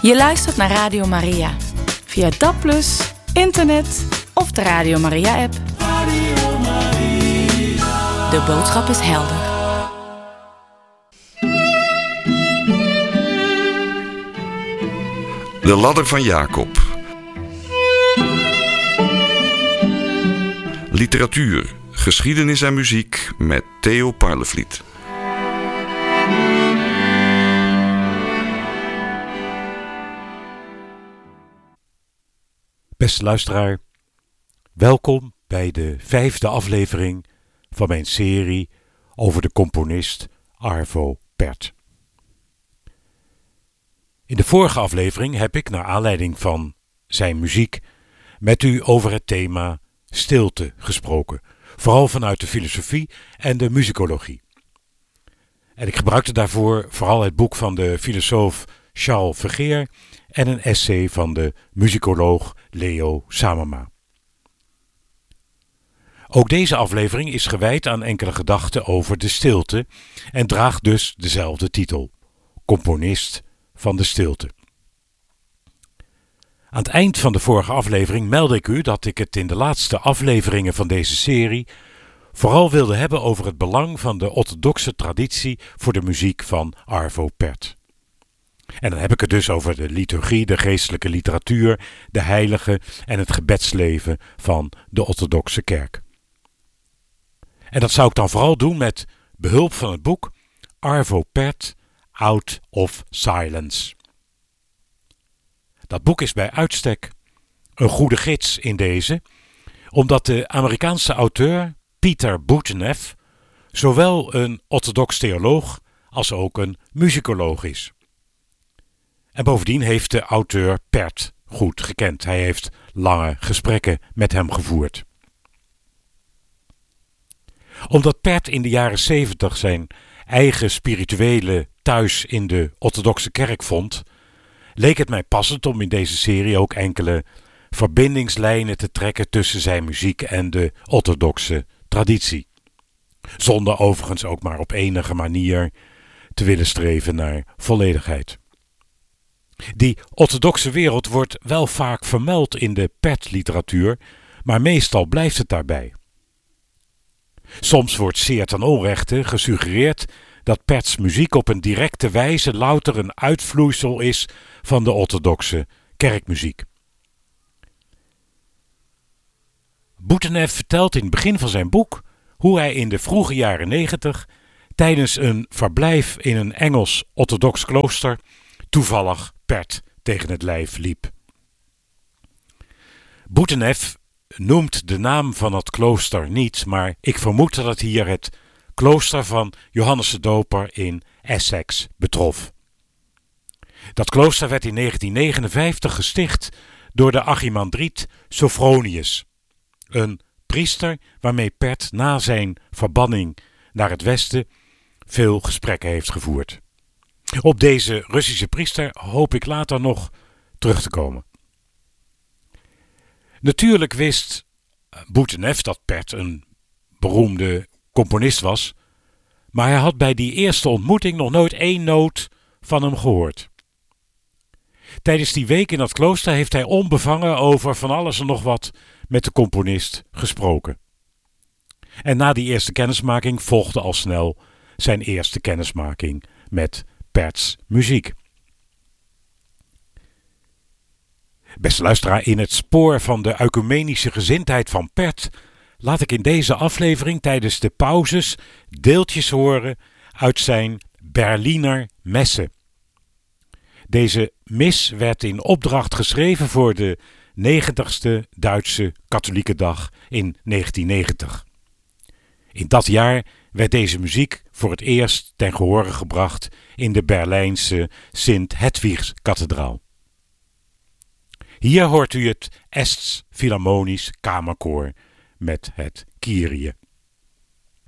Je luistert naar Radio Maria. Via DAB+, internet of de Radio Maria-app. Radio Maria. De boodschap is helder. De ladder van Jacob. Literatuur, geschiedenis en muziek met Theo Parlevliet. Beste luisteraar, welkom bij de 5e aflevering van mijn serie over de componist Arvo Pärt. In de vorige aflevering heb ik, naar aanleiding van zijn muziek, met u over het thema stilte gesproken, vooral vanuit de filosofie en de musicologie. En ik gebruikte daarvoor vooral het boek van de filosoof Charles Vergeer en een essay van de musicoloog Leo Samema. Ook deze aflevering is gewijd aan enkele gedachten over de stilte en draagt dus dezelfde titel: Componist van de stilte. Aan het eind van de vorige aflevering meldde ik u dat ik het in de laatste afleveringen van deze serie vooral wilde hebben over het belang van de orthodoxe traditie voor de muziek van Arvo Pärt. En dan heb ik het dus over de liturgie, de geestelijke literatuur, de heiligen en het gebedsleven van de orthodoxe kerk. En dat zou ik dan vooral doen met behulp van het boek Arvo Pärt, Out of Silence. Dat boek is bij uitstek een goede gids in deze, omdat de Amerikaanse auteur Peter Bouteneff zowel een orthodox theoloog als ook een musicoloog is. En bovendien heeft de auteur Pärt goed gekend. Hij heeft lange gesprekken met hem gevoerd. Omdat Pärt in de jaren 70 zijn eigen spirituele thuis in de orthodoxe kerk vond, leek het mij passend om in deze serie ook enkele verbindingslijnen te trekken tussen zijn muziek en de orthodoxe traditie. Zonder overigens ook maar op enige manier te willen streven naar volledigheid. Die orthodoxe wereld wordt wel vaak vermeld in de Pärt-literatuur, maar meestal blijft het daarbij. Soms wordt zeer ten onrechte gesuggereerd dat Pärts muziek op een directe wijze louter een uitvloeisel is van de orthodoxe kerkmuziek. Bouteneff vertelt in het begin van zijn boek hoe hij in de vroege jaren 90 tijdens een verblijf in een Engels orthodox klooster toevallig Pärt tegen het lijf liep. Bouteneff noemt de naam van het klooster niet, maar ik vermoed dat het hier het klooster van Johannes de Doper in Essex betrof. Dat klooster werd in 1959 gesticht door de archimandriet Sophronius, een priester waarmee Pärt na zijn verbanning naar het westen veel gesprekken heeft gevoerd. Op deze Russische priester hoop ik later nog terug te komen. Natuurlijk wist Bouteneff dat Pärt een beroemde componist was, maar hij had bij die eerste ontmoeting nog nooit één noot van hem gehoord. Tijdens die week in dat klooster heeft hij onbevangen over van alles en nog wat met de componist gesproken. En na die eerste kennismaking volgde al snel zijn eerste kennismaking met Pärts muziek. Beste luisteraar, in het spoor van de oecumenische gezindheid van Pärt laat ik in deze aflevering tijdens de pauzes deeltjes horen uit zijn Berliner Messe. Deze mis werd in opdracht geschreven voor de 90ste Duitse katholieke dag in 1990. In dat jaar werd deze muziek voor het eerst ten gehore gebracht in de Berlijnse Sint-Hedwigskathedraal. Hier hoort u het Ests Philharmonisch Kamerkoor met het Kyrie.